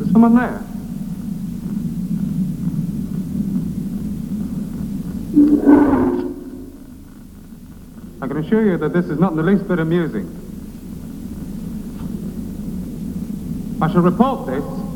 Someone there? I can assure you that this is not in the least bit amusing. I shall report this